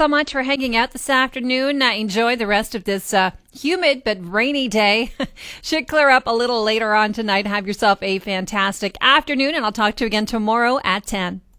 so much for hanging out this afternoon. Enjoy the rest of this humid but rainy day. Should clear up a little later on tonight. Have yourself a fantastic afternoon, and I'll talk to you again tomorrow at 10.